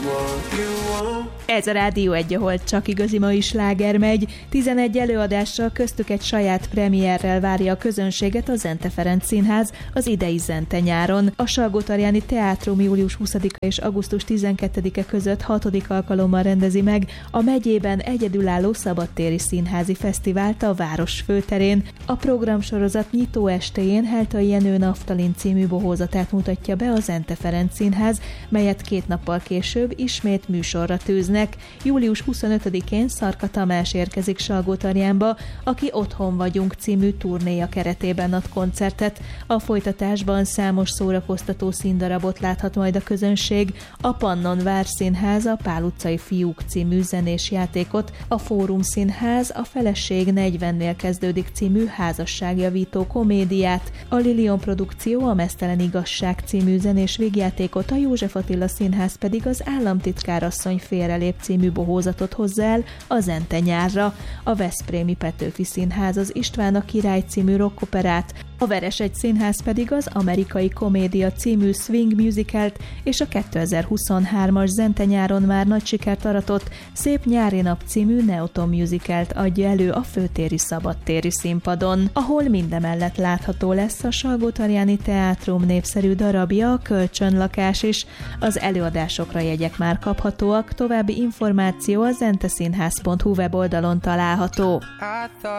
Ez a Rádió 1, ahol csak igazi mai sláger megy. 11 előadással, köztük egy saját premierrel várja a közönséget a Zente Ferenc Színház az idei Zente nyáron. A Salgótarjáni Teátrum július 20-a és augusztus 12-e között 6. alkalommal rendezi meg a megyében egyedülálló szabadtéri színházi fesztivált a város főterén. A programsorozat nyitó estéjén Heltai Jenő Naftalin című bohózatát mutatja be a Zente Ferenc Színház, melyet 2 nappal később ismét műsorra tűznek. Július 25-én Szarka Tamás érkezik Salgótarjánba, aki Otthon vagyunk című turnéja keretében ad koncertet. A folytatásban számos szórakoztató színdarabot láthat majd a közönség, a Pannon Várszínház a Pál utcai fiúk című zenés játékot, a Fórum Színház a Feleség 40-nél kezdődik című házasságjavító komédiát, a Lilion Produkció a Meztelen igazság című zenés vígjátékot, a József Attila Színház pedig az Államtitkárasszony félrelép című bohózatot hozza el a Zente nyárra, a Veszprémi Petőfi Színház az István a király című rockoperát, a Veresegy Színház pedig az Amerikai Komédia című swing musicalt és a 2023-as Zente nyáron már nagy sikert aratott Szép nyári nap című Neoton musicalt adja elő a főtéri szabadtéri színpadon, ahol mindemellett látható lesz a Salgótarjáni Teátrum népszerű darabja, a Kölcsönlakás is. Az előadásokra jegyek már kaphatóak, további információ a zenteszínház.hu weboldalon található.